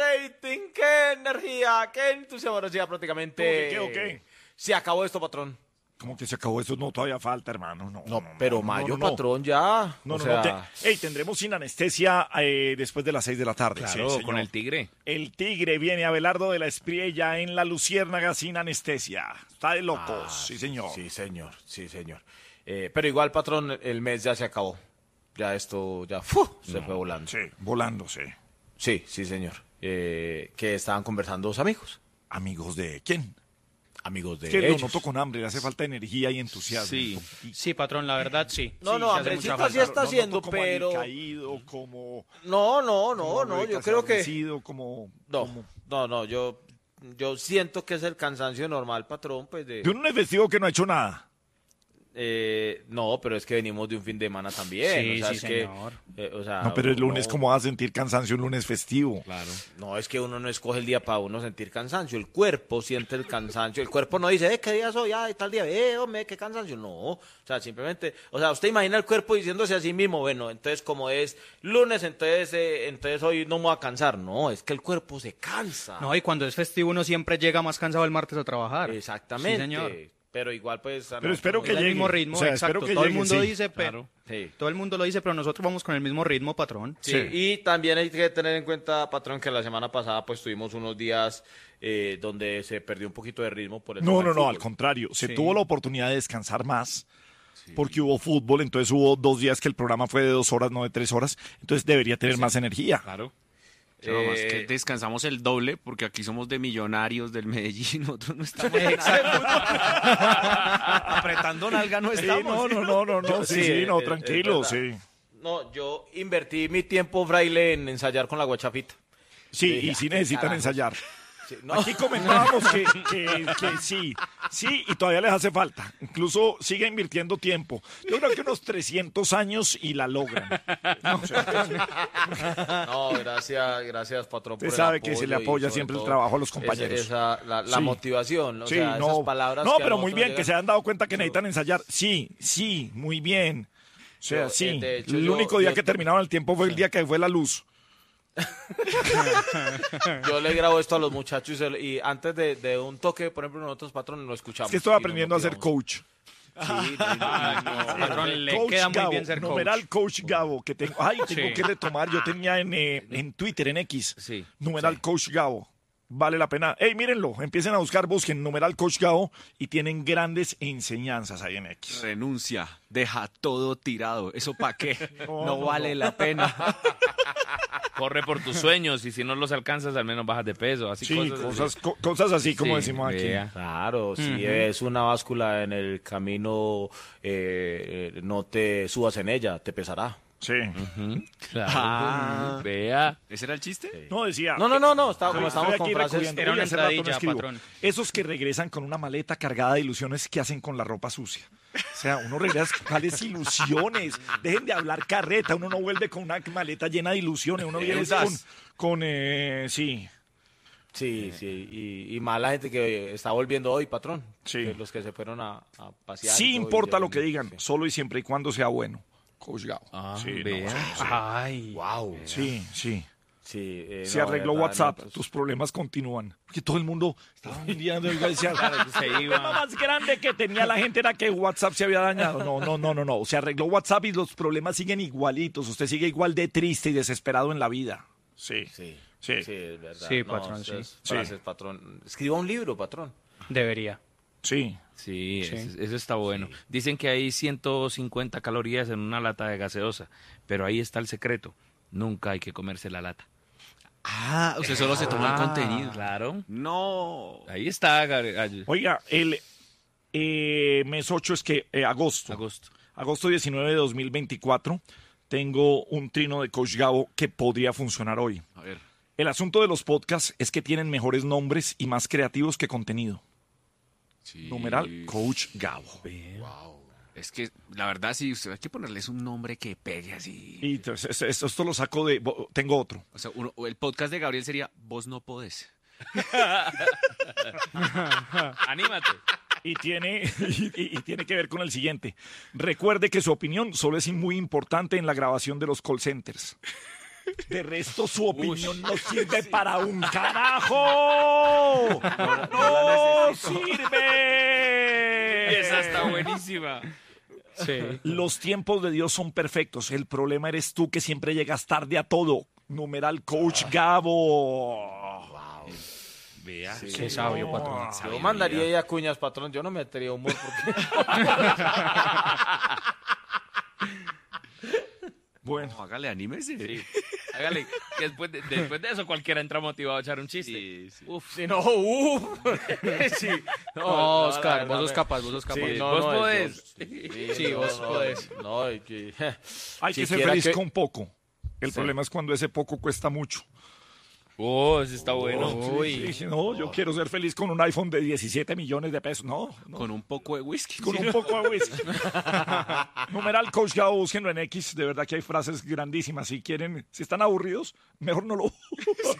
rating, qué energía, qué entusiasmo, prácticamente. ¿Qué? Se acabó esto, patrón. ¿Cómo que se acabó eso? No, todavía falta, hermano. No, Pero mayo, patrón, ya. Tendremos sin anestesia después de las 6 de la tarde. Claro, sí, con el Tigre. El Tigre viene Abelardo de la Espriella en la Luciérnaga sin anestesia. Está de locos, sí, señor. Sí, señor. Pero igual, patrón, el mes ya se acabó. Ya esto, se fue volando. Sí, volando. Sí, señor. Que estaban conversando dos amigos. ¿Amigos de quién? Amigos de que ellos. lo noto con hambre, le hace falta energía y entusiasmo. Sí, patrón, la verdad, sí. Hambrecita sí está haciendo, como pero... caído, como... No, yo creo que... Como... No, yo siento que es el cansancio normal, patrón, pues de... De un vestido que no ha hecho nada. No, pero es que venimos de un fin de semana también. Sí, señor. No, pero el lunes, ¿cómo vas a sentir cansancio un lunes festivo? Claro. No, es que uno no escoge el día para uno sentir cansancio. El cuerpo siente el cansancio. El cuerpo no dice, ¿qué día soy? Tal día, hombre, qué cansancio. No, o sea, simplemente, usted imagina el cuerpo diciéndose a sí mismo, bueno, entonces como es lunes, entonces hoy no me voy a cansar. No, es que el cuerpo se cansa. No, y cuando es festivo uno siempre llega más cansado el martes a trabajar. Exactamente. Sí, señor. Pero igual pues... Pero espero que llegue. El mismo ritmo, exacto. Espero que todo llegue, el mundo dice, claro. Sí. Todo el mundo lo dice, pero nosotros vamos con el mismo ritmo, patrón. Sí, y también hay que tener en cuenta, patrón, que la semana pasada pues tuvimos unos días donde se perdió un poquito de ritmo por el No, fútbol. al contrario. Se tuvo la oportunidad de descansar más porque hubo fútbol, entonces hubo 2 días que el programa fue de 2 horas, no de 3 horas, entonces debería tener más energía. Claro. Más que descansamos el doble porque aquí somos de Millonarios del Medellín, nosotros no estamos apretando nalga, no estamos. No, tranquilo, sí. No, yo invertí mi tiempo, fraile, en ensayar con la guachafita. Sí, y sí necesitan ensayar. Sí, no. Aquí comentábamos que sí, y todavía les hace falta. Incluso sigue invirtiendo tiempo. Yo creo que unos 300 años y la logran. No, gracias, patrón. Usted sabe que se le apoya siempre el trabajo a los compañeros. La motivación, esas palabras. No, pero muy bien, que se han dado cuenta que necesitan ensayar. Sí, muy bien. O sea, de hecho, el único día que terminaba el tiempo fue el día que fue la luz. Yo le grabo esto a los muchachos y antes de un toque, por ejemplo, nosotros, patrón, lo escuchamos. Es que estoy aprendiendo a ser coach. Sí, patrón, le Coach queda muy Gabo, bien ser coach. numeral Coach Gabo, que tengo que retomar. Yo tenía en Twitter, en X, numeral Coach Gabo. Vale la pena. Mírenlo, empiecen a busquen numeral Coach Gabo y tienen grandes enseñanzas ahí en X. Renuncia, deja todo tirado. ¿Eso para qué? No vale la pena. Corre por tus sueños y si no los alcanzas, al menos bajas de peso. Así cosas así como decimos aquí. Claro, si es una báscula en el camino, no te subas en ella, te pesará. Sí. Claro. Vea. ¿Ese era el chiste? Sí. No, decía. No. Estamos con frases. Era una entradilla, patrón. Esos que regresan con una maleta cargada de ilusiones, ¿qué hacen con la ropa sucia? O sea, uno regresa con tales ilusiones. Dejen de hablar carreta. Uno no vuelve con una maleta llena de ilusiones. Uno viene con sí. Sí, y mala gente que está volviendo hoy, patrón. Sí. Que los que se fueron a pasear. Sí importa lo que digan, solo y siempre y cuando sea bueno. Coach Gabo. Ay, wow. Sí. Se no, arregló verdad, WhatsApp, pues, tus problemas continúan. Porque todo el mundo estaba mirando y decía, se el iba. problema más grande que tenía la gente era que WhatsApp se había dañado. No. Se arregló WhatsApp y los problemas siguen igualitos. Usted sigue igual de triste y desesperado en la vida. Sí, es verdad. Sí, patrón, sí. Frases, patrón. Escriba un libro, patrón. Debería. Sí. Sí, eso está bueno. Dicen que hay 150 calorías en una lata de gaseosa, pero ahí está el secreto. Nunca hay que comerse la lata. Usted solo se toma el contenido. Claro. No. Ahí está, Gabriel. Oiga, el mes 8 es que agosto 19 de 2024, tengo un trino de Coach Gabo que podría funcionar hoy. A ver. El asunto de los podcasts es que tienen mejores nombres y más creativos que contenido. Sí. Numeral Coach Gabo. Wow. Es que, la verdad, sí, hay que ponerles un nombre que pegue así. Y entonces, esto lo saco de... Tengo otro. O sea, el podcast de Gabriel sería Vos no podés. Anímate. Y tiene que ver con el siguiente. Recuerde que su opinión solo es muy importante en la grabación de los call centers. De resto, su opinión no sirve para un carajo. ¡No sirve! Esa está buenísima. Sí. Los tiempos de Dios son perfectos. El problema eres tú que siempre llegas tarde a todo. Numeral Coach Gabo. Vea. Qué sabio, patrón. Yo mandaría ahí a cuñas, patrón. Yo no metería humor porque... Bueno, No, hágale, anímese. Sí. Hágale, que después de eso cualquiera entra motivado a echar un chiste. Sí, sí. Uf, Sí, no, sí. No, la Oscar, verdad, vos sos capaz, vos sos capaz. Sí, Vos no, podés. Sí, vos podés. No, y que... hay que ser siquiera feliz que- con poco. El problema es cuando ese poco cuesta mucho. oh, ese está bueno. Uy. Sí, no, yo quiero ser feliz con un iPhone de 17 millones de pesos. No, Con un poco de whisky. con un poco de whisky. Numeral Coach Gabo, búsquenlo en X. De verdad que hay frases grandísimas. Si quieren, si están aburridos, mejor no lo usen.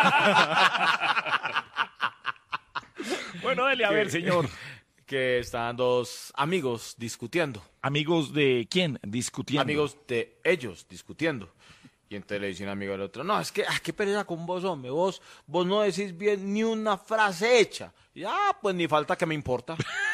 Bueno, dele a ver, señor. Que están dos amigos discutiendo. ¿Amigos de quién? Discutiendo. Amigos de ellos discutiendo. Y entonces le dice un amigo al otro, no, es que, qué pereza con vos, hombre, vos no decís bien ni una frase hecha. Y, pues ni falta que me importa.